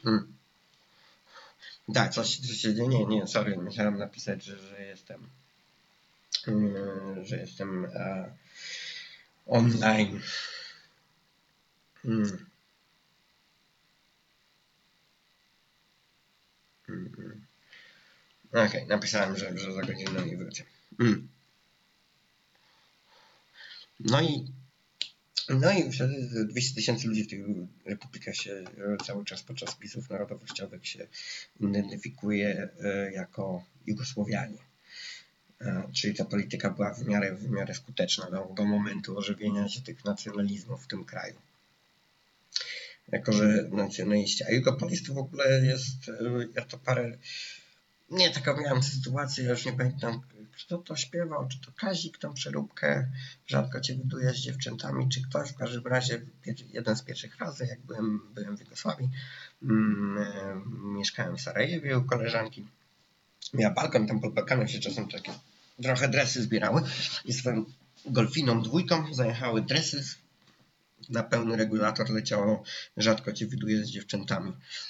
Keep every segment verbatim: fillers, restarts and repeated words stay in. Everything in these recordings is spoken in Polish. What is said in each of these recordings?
Hmm. Tak, coś, coś się dzieje. Nie, nie, sorry, musiałem napisać, że, że jestem, yy, że jestem e, online. Hmm. Hmm. Okej, okay, napisałem, że, że za godzinę nie wrócę. Hmm. No i No i wtedy dwieście tysięcy ludzi w tych republikach się cały czas podczas spisów narodowościowych się identyfikuje jako Jugosłowianie. Czyli ta polityka była w miarę, w miarę skuteczna do, do momentu ożywienia się tych nacjonalizmów w tym kraju. Jako że nacjonaliści, a jugopolistów w ogóle jest, ja to parę, nie, taką miałem sytuację, ja już nie pamiętam, kto to śpiewał, czy to Kazik tą przeróbkę Rzadko cię widuję z dziewczętami, czy ktoś, w każdym razie jeden z pierwszych razy, jak byłem, byłem w Jugosławii, mm, mieszkałem w Sarajewie u koleżanki, miała balkon, tam pod balkonem się czasem takie trochę dresy zbierały i swoją golfiną dwójką zajechały dresy, na pełny regulator leciało Rzadko cię widuję z dziewczętami.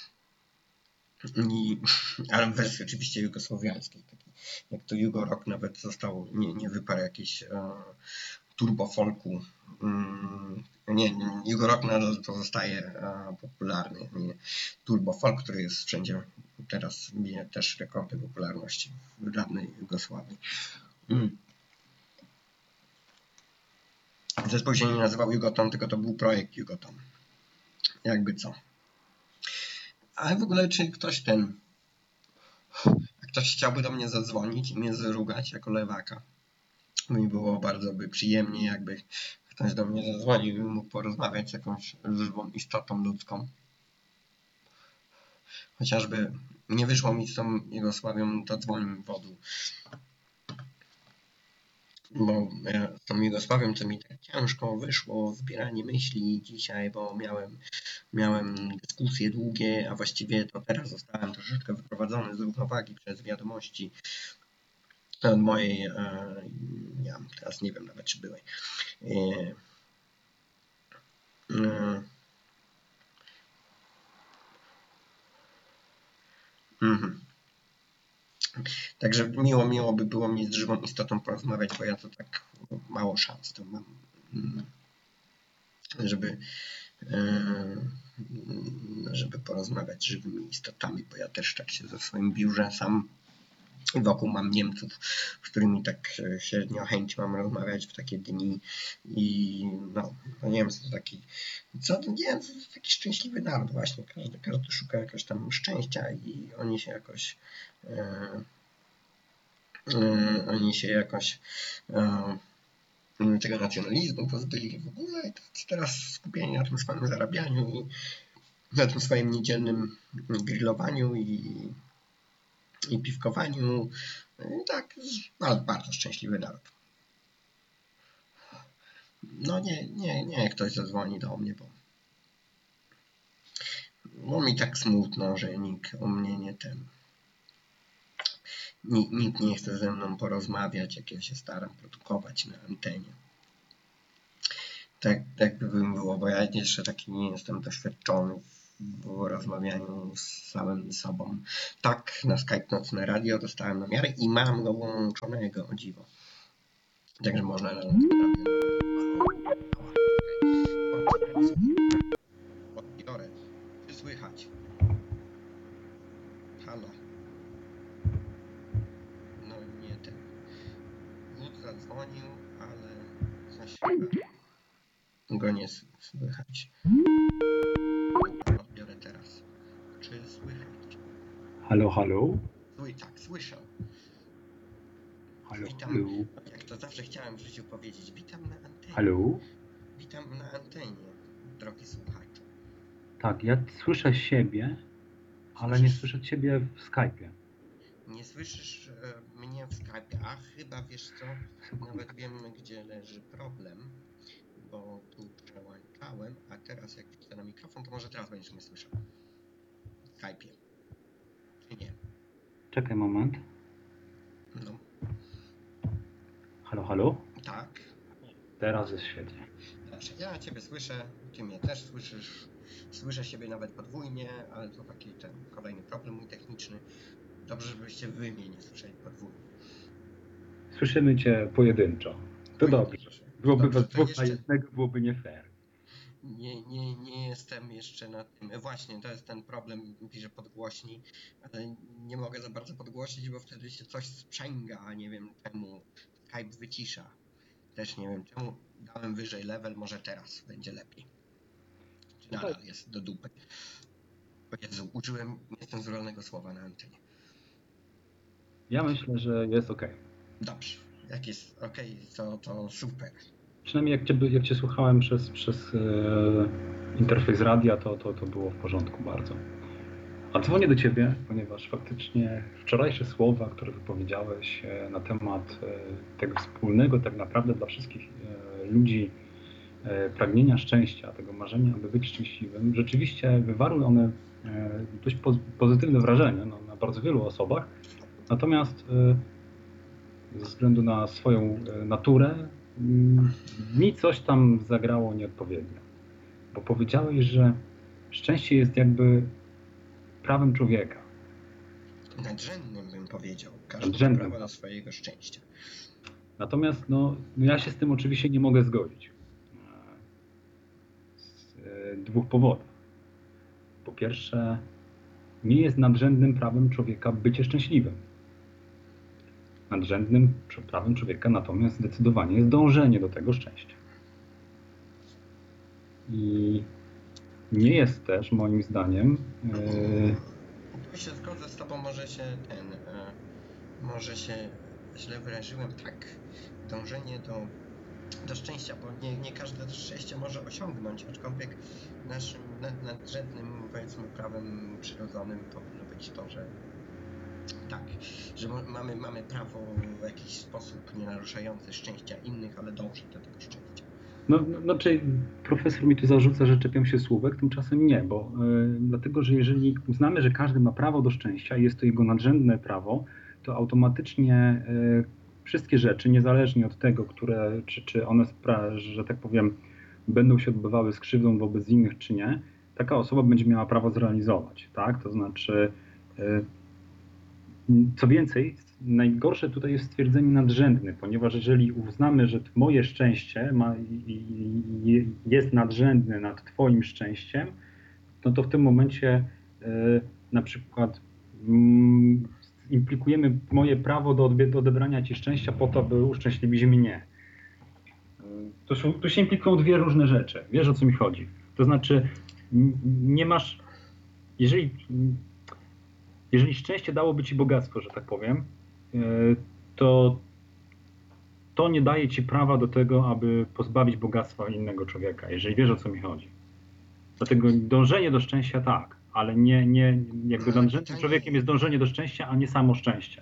I, ale w wersji oczywiście jugosłowiańskiej, taki, jak to Jugo Rock nawet został, nie, nie wyparł jakiś e, turbo folku. Mm, nie, nie, Jugo Rock nadal pozostaje e, popularny, nie turbo folk, który jest wszędzie teraz, bije też rekordy popularności w dawnej Jugosławii. Mm. Zespół się nie nazywał Jugoton, tylko to był projekt Jugoton. Jakby co. Ale w ogóle czy ktoś ten Ktoś chciałby do mnie zadzwonić i mnie zrugać jako lewaka. Mi było bardzo by przyjemnie, jakby ktoś do mnie zadzwonił i mógł porozmawiać z jakąś żywą istotą ludzką. Chociażby nie wyszło mi z tą Jugosławią, to dzwoni mi wodu. Bo z tą Jugosławią to mi tak ciężko wyszło zbieranie myśli dzisiaj, bo miałem, miałem dyskusje długie, a właściwie to teraz zostałem troszeczkę wyprowadzony z równowagi przez wiadomości od mojej, ja teraz nie wiem nawet czy byłej, mhm. Także miło, miło by było mi z żywą istotą porozmawiać, bo ja to tak mało szans to mam, żeby, żeby porozmawiać z żywymi istotami, bo ja też tak się ze swoim biurze sam wokół mam Niemców, z którymi tak średnio chęć mam rozmawiać w takie dni i no, no Niemcy to taki, co to Niemcy to taki szczęśliwy naród właśnie, każdy, każdy szuka jakoś tam szczęścia i oni się jakoś e, e, oni się jakoś e, tego nacjonalizmu pozbyli w ogóle i teraz skupieni na tym swoim zarabianiu i na tym swoim niedzielnym grillowaniu i i piwkowaniu. Tak, bardzo, bardzo szczęśliwy naród. No nie, nie, nie ktoś zadzwoni do mnie, bo, bo mi tak smutno, że nikt o mnie nie ten. Nikt, nikt nie chce ze mną porozmawiać, jak ja się staram produkować na antenie. Tak, tak by było, bo ja jeszcze taki nie jestem doświadczony w rozmawianiu z samym sobą. Tak, na Skype Nocne Radio dostałem namiary i mam go włączonego, o dziwo. Także można na odbiorę. Czy słychać? Halo. No nie ten. Wód zadzwonił, ale coś go nie słychać. Odbiorę teraz. Czy słychać? Halo, halo? Sły, tak, słyszę. Halo, Witam, halo? jak to zawsze chciałem w życiu powiedzieć. Witam na antenie. Halo? Witam na antenie, drogi słuchaczu. Tak, ja słyszę siebie, ale nie słyszę ciebie w Skype'ie. Nie słyszysz e, mnie w Skype'ie, a chyba wiesz co, nawet wiem gdzie leży problem, bo tu przełączałem, a teraz jak wrzucę na mikrofon, to może teraz będziesz mnie słyszał w Skype'ie, czy nie? Czekaj moment. No. Halo, halo? Tak. Teraz jest świetnie. Znaczy, ja ciebie słyszę, ty mnie też słyszysz, słyszę siebie nawet podwójnie, ale to takie Dobrze, żebyście wy mnie nie słyszeli podwójnie. Słyszymy cię pojedynczo. To Fajnie, dobrze. proszę. Byłoby Dobrze, was to dwóch jeszcze- na jednego, byłoby nie fair. Nie, nie, nie jestem jeszcze na tym. E, Właśnie, to jest ten problem, pisze podgłośni, ale nie mogę za bardzo podgłosić, bo wtedy się coś sprzęga, a nie wiem czemu Skype wycisza. Też nie wiem czemu. Dałem wyżej level, może teraz będzie lepiej. Czy nadal jest do dupy. O Jezu, użyłem niecenzuralnego słowa na antenie. Ja myślę, że jest ok. Dobrze, jak jest ok, to, to super. Przynajmniej jak cię, jak cię słuchałem przez, przez e, interfejs radia, to, to, to było w porządku bardzo. A dzwonię do ciebie, ponieważ faktycznie wczorajsze słowa, które wypowiedziałeś e, na temat e, tego wspólnego tak naprawdę dla wszystkich e, ludzi e, pragnienia szczęścia, tego marzenia, aby być szczęśliwym, rzeczywiście wywarły one e, dość poz, pozytywne wrażenie no, na bardzo wielu osobach. Natomiast e, ze względu na swoją e, naturę m, mi coś tam zagrało nieodpowiednio. Bo powiedziałeś, że szczęście jest jakby prawem człowieka. Nadrzędnym bym powiedział. Każdy ma Nadrzędnym, prawo do tak. swojego szczęścia. Natomiast no, no ja się z tym oczywiście nie mogę zgodzić. Z e, dwóch powodów. Po pierwsze, nie jest nadrzędnym prawem człowieka bycie szczęśliwym. Nadrzędnym prawem człowieka natomiast zdecydowanie jest dążenie do tego szczęścia. I nie jest też moim zdaniem e, Tu się zgodzę z tobą, może się ten, e, może się źle wyraziłem, tak, dążenie do, do szczęścia, bo nie, nie każde to szczęście może osiągnąć, aczkolwiek naszym nad, nadrzędnym, powiedzmy, prawem przyrodzonym powinno być to, że tak, że mo- mamy, mamy prawo w jakiś sposób nie naruszający szczęścia innych, ale dążyć do tego szczęścia. No, no, znaczy profesor mi tu zarzuca, że czepiam się słówek, tymczasem nie, bo y, dlatego, że jeżeli uznamy, że każdy ma prawo do szczęścia i jest to jego nadrzędne prawo, to automatycznie y, wszystkie rzeczy, niezależnie od tego, które, czy, czy one, spra- że tak powiem, będą się odbywały z krzywdą wobec innych, czy nie, taka osoba będzie miała prawo zrealizować, tak? To znaczy, y, co więcej, najgorsze tutaj jest stwierdzenie nadrzędny, ponieważ jeżeli uznamy, że moje szczęście ma, jest nadrzędne nad twoim szczęściem, no to w tym momencie y, na przykład mm, implikujemy moje prawo do, odbie- do odebrania ci szczęścia po to, by uszczęśliwić mnie. Y, tu, są, tu się implikują dwie różne rzeczy. Wiesz, o co mi chodzi? To znaczy n- nie masz, jeżeli Jeżeli szczęście dałoby ci bogactwo, że tak powiem, to to nie daje ci prawa do tego, aby pozbawić bogactwa innego człowieka, jeżeli wiesz, o co mi chodzi. Dlatego dążenie do szczęścia tak, ale nie, nie jakby Ale nadrzędnym pytanie- człowiekiem jest dążenie do szczęścia, a nie samo szczęście.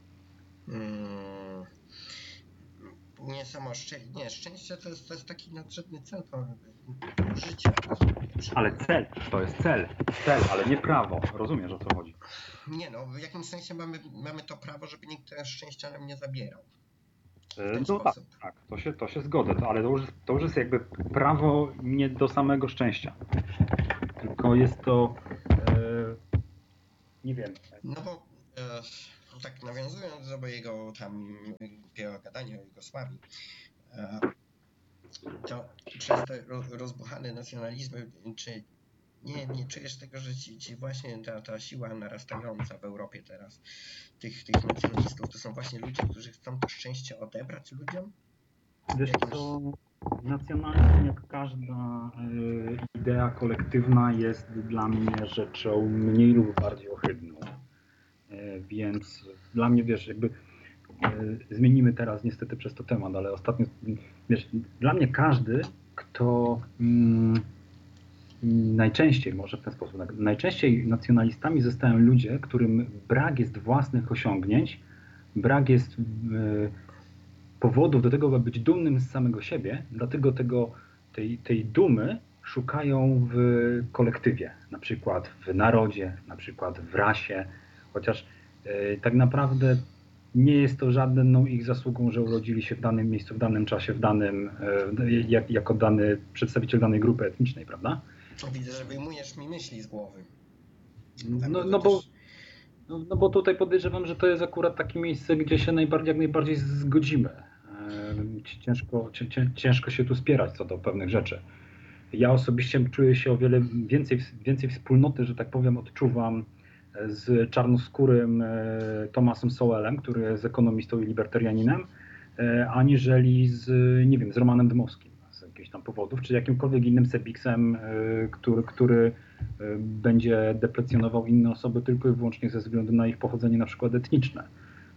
Hmm. Nie samo szczęście, nie, szczęście to jest, to jest taki nadrzędny cel to życia. Ale cel, to jest cel, cel, ale nie prawo. Rozumiesz, o co chodzi? Nie no, w jakimś sensie mamy, mamy to prawo, żeby nikt tego szczęścia nam nie zabierał. W ten No tak, sposób. tak, to się, to się zgodzę, to, ale to już, jest, to już jest jakby prawo nie do samego szczęścia. Tylko jest to, e, nie wiem. No bo e, tak nawiązując do mojego tam głupiego gadania o Jugosławii, e, to przez te ro, rozbuchane nacjonalizmy, czy nie, nie czujesz tego, że ci, ci właśnie ta, ta siła narastająca w Europie teraz, tych, tych nacjonalistów, to są właśnie ludzie, którzy chcą to szczęście odebrać ludziom? Wiesz co, nacjonalizm jak każda y, idea kolektywna jest dla mnie rzeczą mniej lub bardziej ohydną. Y, więc dla mnie, wiesz, jakby y, zmienimy teraz niestety przez to temat, ale ostatnio, wiesz, dla mnie każdy, kto mm, najczęściej, może w ten sposób, najczęściej nacjonalistami zostają ludzie, którym brak jest własnych osiągnięć, brak jest y, powodów do tego, aby być dumnym z samego siebie, dlatego tego, tej, tej dumy szukają w kolektywie, na przykład w narodzie, na przykład w rasie, chociaż e, tak naprawdę nie jest to żadną ich zasługą, że urodzili się w danym miejscu, w danym czasie, w danym, e, jak, jako dany przedstawiciel danej grupy etnicznej, prawda? Widzę, że wyjmujesz mi myśli z głowy. No, Dlatego no bo też No, no bo tutaj podejrzewam, że to jest akurat takie miejsce, gdzie się najbardziej, jak najbardziej zgodzimy. Ciężko, ciężko się tu spierać co do pewnych rzeczy. Ja osobiście czuję się o wiele więcej, więcej wspólnoty, że tak powiem, odczuwam z czarnoskórym Thomasem Sowellem, który jest ekonomistą i libertarianinem, aniżeli z, nie wiem, z Romanem Dmowskim z jakichś tam powodów, czy jakimkolwiek innym Sebiksem, który, który będzie deprecjonował inne osoby tylko i wyłącznie ze względu na ich pochodzenie na przykład etniczne.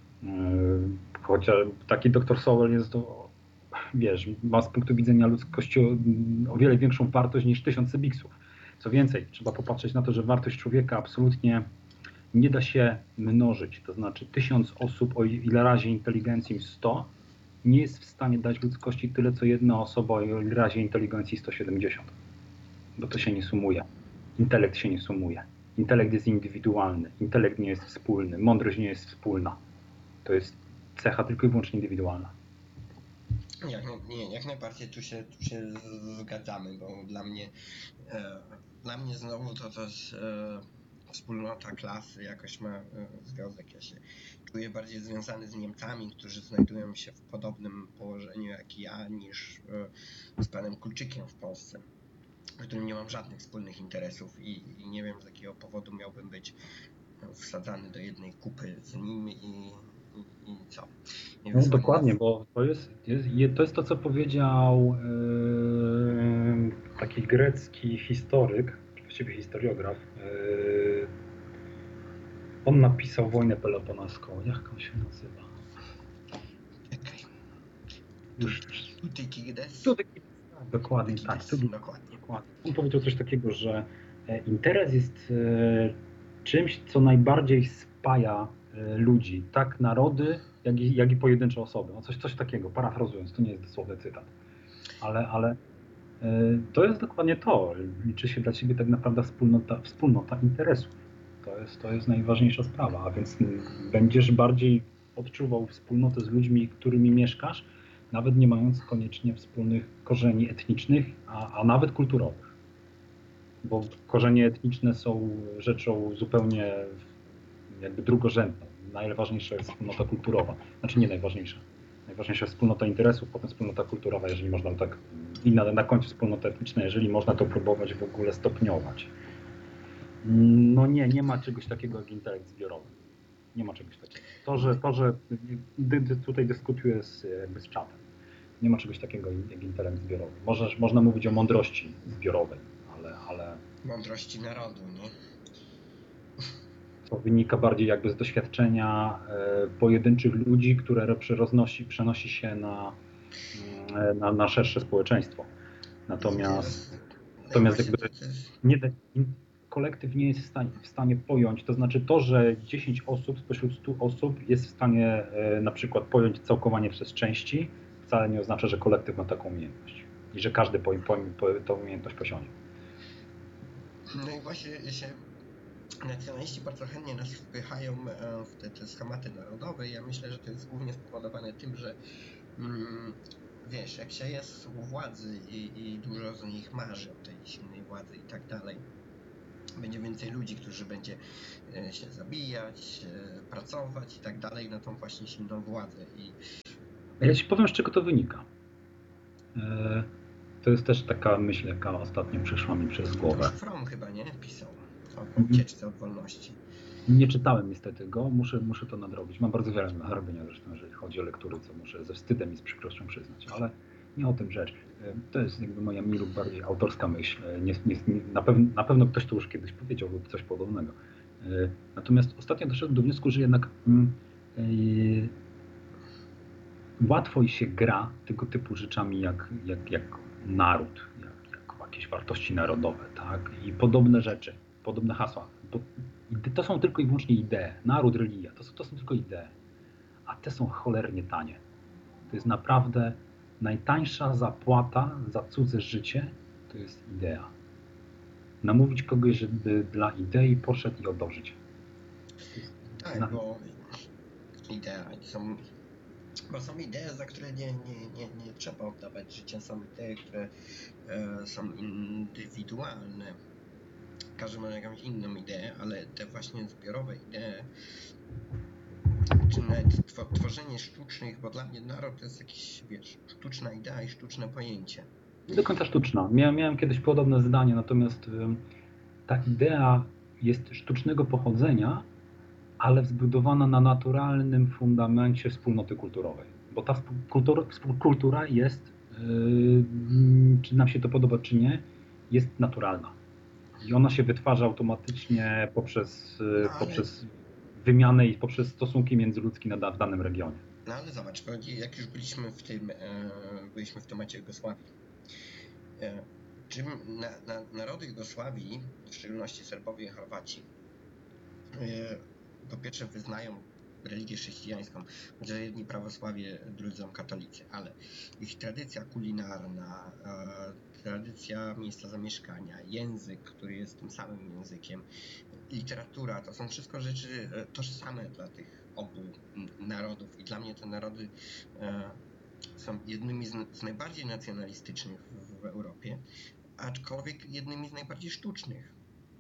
Chociaż taki doktor Sowell jest to, wiesz, ma z punktu widzenia ludzkości o, o wiele większą wartość niż tysiąc Sebiksów. Co więcej, trzeba popatrzeć na to, że wartość człowieka absolutnie nie da się mnożyć. To znaczy tysiąc osób, o ile razie inteligencji sto, nie jest w stanie dać ludzkości tyle, co jedna osoba o ile razie inteligencji sto siedemdziesiąt. Bo to się nie sumuje. Intelekt się nie sumuje. Intelekt jest indywidualny. Intelekt nie jest wspólny. Mądrość nie jest wspólna. To jest cecha tylko i wyłącznie indywidualna. Jak, nie, jak najbardziej tu się, tu się zgadzamy, bo dla mnie e, dla mnie znowu to też e, wspólnota klasy jakoś ma e, związek. Ja się czuję bardziej związany z Niemcami, którzy znajdują się w podobnym położeniu jak ja, niż e, z panem Kulczykiem w Polsce, w którym nie mam żadnych wspólnych interesów i, i nie wiem, z jakiego powodu miałbym być wsadzany do jednej kupy z nim i, i, i co. Nie No, dokładnie, bo to jest, jest, to jest to, co powiedział yy, taki grecki historyk, właściwie historiograf. Yy, on napisał Wojnę Peloponeską. Jak on się nazywa? Czekaj. Już. Tutykides? Tutykides, tak, dokładnie, tak. Dokładnie. dokładnie. On powiedział coś takiego, że interes jest czymś, co najbardziej spaja ludzi, tak narody, jak i, jak i pojedyncze osoby. No coś, coś takiego, parafrazując, to nie jest dosłowny cytat. Ale, ale to jest dokładnie to. Liczy się dla ciebie tak naprawdę wspólnota, wspólnota interesów. To jest, to jest najważniejsza sprawa, a więc będziesz bardziej odczuwał wspólnotę z ludźmi, którymi mieszkasz, nawet nie mając koniecznie wspólnych korzeni etnicznych, a, a nawet kulturowych. Bo korzenie etniczne są rzeczą zupełnie jakby drugorzędną. Najważniejsza jest wspólnota kulturowa. Znaczy nie najważniejsza. Najważniejsza jest wspólnota interesów, potem wspólnota kulturowa, jeżeli można tak, i na, na końcu wspólnota etniczna, jeżeli można to próbować w ogóle stopniować. No nie, nie ma czegoś takiego jak intelekt zbiorowy. Nie ma czegoś takiego. To, że, to, że tutaj dyskutuję z, jakby z czatem. Nie ma czegoś takiego jak intelekt zbiorowy. Możesz, można mówić o mądrości zbiorowej, ale, ale... Mądrości narodu, nie? To wynika bardziej jakby z doświadczenia e, pojedynczych ludzi, które roznosi, przenosi się na, e, na, na szersze społeczeństwo. Natomiast, natomiast jakby nie, kolektyw nie jest w stanie, w stanie pojąć, to znaczy to, że dziesięć osób spośród stu osób jest w stanie e, na przykład pojąć całkowanie przez części, wcale nie oznacza, że kolektyw ma taką umiejętność i że każdy po, po, po, tą umiejętność posiądzie. No i właśnie się nacjonaliści bardzo chętnie nas wpychają w te, te schematy narodowe. Ja myślę, że to jest głównie spowodowane tym, że mm, wiesz, jak się jest u władzy i, i dużo z nich marzy o tej silnej władzy i tak dalej, będzie więcej ludzi, którzy będzie się zabijać, pracować i tak dalej na tą właśnie silną władzę. I... Ja ci powiem, z czego to wynika. To jest też taka myśl, jaka ostatnio przyszła mi przez głowę. Fromm chyba, nie? Pisał o ucieczce od wolności. Nie czytałem niestety go, muszę, muszę to nadrobić. Mam bardzo wiele na robienia zresztą, jeżeli chodzi o lektury, co muszę ze wstydem i z przykrością przyznać, ale nie o tym rzecz. To jest jakby moja mniej lub bardziej autorska myśl. Nie, nie, na, pewno, na pewno ktoś to już kiedyś powiedział lub coś podobnego. Natomiast ostatnio doszedłem do wniosku, że jednak yy, łatwo się gra tego typu rzeczami jak, jak, jak naród, jak, jak jakieś wartości narodowe, tak? I podobne rzeczy, podobne hasła. Bo to są tylko i wyłącznie idee. Naród, religia, to są, to są tylko idee. A te są cholernie tanie. To jest naprawdę najtańsza zapłata za cudze życie, to jest idea. Namówić kogoś, żeby dla idei poszedł i oddał życie. Tak, na... bo idea są... Bo są idee, za które nie, nie, nie, nie trzeba oddawać życia. Są idee, które e, są indywidualne. każdy ma jakąś inną ideę, ale te właśnie zbiorowe idee, czy nawet tworzenie sztucznych, bo dla mnie naród to jest jakiś, wiesz, sztuczna idea i sztuczne pojęcie. Nie do końca sztuczna. Miałem, miałem kiedyś podobne zdanie, natomiast ta idea jest sztucznego pochodzenia, ale zbudowana na naturalnym fundamencie wspólnoty kulturowej. Bo ta kultura, kultura jest, yy, czy nam się to podoba, czy nie, jest naturalna. I ona się wytwarza automatycznie poprzez, no, ale... poprzez wymianę i poprzez stosunki międzyludzkie na, w danym regionie. No ale zobacz, jak już byliśmy w tym, e, byliśmy w temacie Jugosławii. E, czym na, na, narody Jugosławii, w szczególności Serbowie i Chorwaci, e, po pierwsze wyznają religię chrześcijańską, że jedni prawosławie, drudzy katolicy, ale ich tradycja kulinarna, e, tradycja miejsca zamieszkania, język, który jest tym samym językiem, literatura, to są wszystko rzeczy tożsame dla tych obu narodów i dla mnie te narody e, są jednymi z, z najbardziej nacjonalistycznych w, w Europie, aczkolwiek jednymi z najbardziej sztucznych,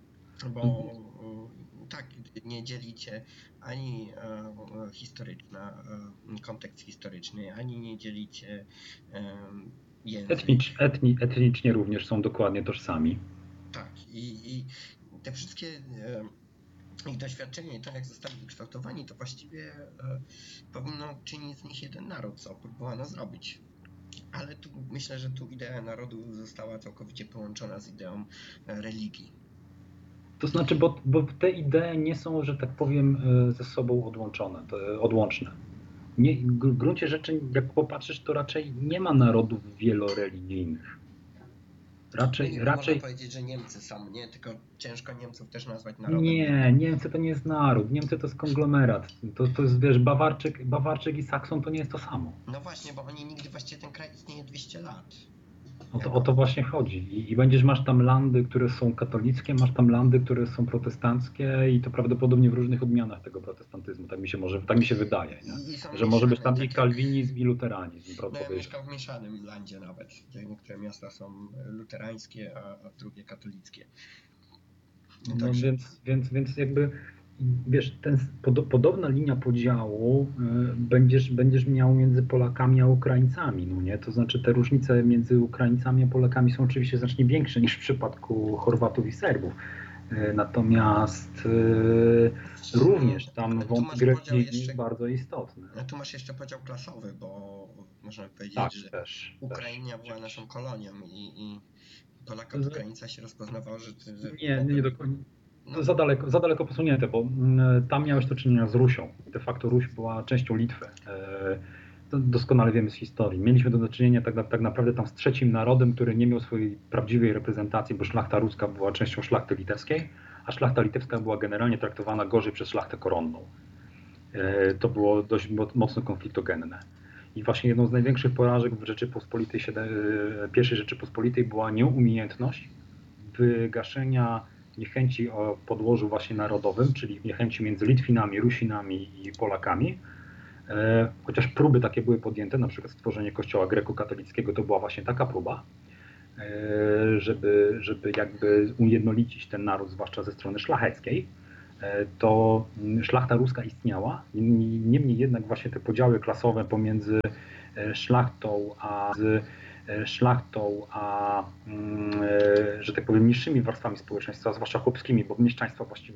bo mhm. tak, nie dzielicie ani e, historyczna, e, kontekst historyczny, ani nie dzielicie e, język. Etnicz, etni, etnicznie również są dokładnie tożsami. Tak, i, i te wszystkie e, ich doświadczenie i to, jak zostali wykształtowani, to właściwie e, powinno czynić z nich jeden naród, co próbowano zrobić. Ale tu myślę, że tu idea narodu została całkowicie połączona z ideą e, religii. To znaczy, bo, bo te idee nie są, że tak powiem, ze sobą odłączone, odłączne. Nie, w gruncie rzeczy, jak popatrzysz, to raczej nie ma narodów wieloreligijnych. Raczej, nie, raczej... Można powiedzieć, że Niemcy są, nie? Tylko ciężko Niemców też nazwać narodem. Nie, Niemcy to nie jest naród. Niemcy to jest konglomerat. To, to jest, wiesz, Bawarczyk, Bawarczyk i Sakson to nie jest to samo. No właśnie, bo oni nigdy, właściwie ten kraj istnieje dwieście lat. O to, o to właśnie chodzi. I, I będziesz, masz tam landy, które są katolickie, masz tam landy, które są protestanckie i to prawdopodobnie w różnych odmianach tego protestantyzmu. Tak mi się może, tak mi się wydaje, nie? Że może być tam tak i kalwinizm, i luteranizm. No ja mieszkam w mieszanym landzie nawet, gdzie niektóre miasta są luterańskie, a, a drugie katolickie. No, no Także... więc, więc, więc jakby wiesz, ten, pod, podobna linia podziału y, będziesz, będziesz miał między Polakami a Ukraińcami, no nie? To znaczy te różnice między Ukraińcami a Polakami są oczywiście znacznie większe niż w przypadku Chorwatów i Serbów. Y, natomiast y, również tam wątek religijny jest bardzo istotny. No tu masz jeszcze podział klasowy, bo można powiedzieć, tak, że też, Ukraina też, była naszą kolonią i, i Polaka od Ukraińca się rozpoznawał, że... że nie, nie, nie dokładnie. No. Za, daleko, za daleko posunięte, bo tam miałeś do czynienia z Rusią. De facto Ruś była częścią Litwy. To doskonale wiemy z historii. Mieliśmy do czynienia tak, tak naprawdę tam z trzecim narodem, który nie miał swojej prawdziwej reprezentacji, bo szlachta ruska była częścią szlachty litewskiej, a szlachta litewska była generalnie traktowana gorzej przez szlachtę koronną. To było dość mocno konfliktogenne. I właśnie jedną z największych porażek w Rzeczypospolitej, pierwszej Rzeczypospolitej była nieumiejętność wygaszenia niechęci o podłożu właśnie narodowym, czyli niechęci między Litwinami, Rusinami i Polakami. E, chociaż próby takie były podjęte, na przykład stworzenie kościoła grekokatolickiego, to była właśnie taka próba, e, żeby, żeby jakby ujednolicić ten naród, zwłaszcza ze strony szlacheckiej. E, to szlachta ruska istniała, niemniej jednak właśnie te podziały klasowe pomiędzy szlachtą a z szlachtą, a że tak powiem niższymi warstwami społeczeństwa, zwłaszcza chłopskimi, bo mieszczaństwa właściwie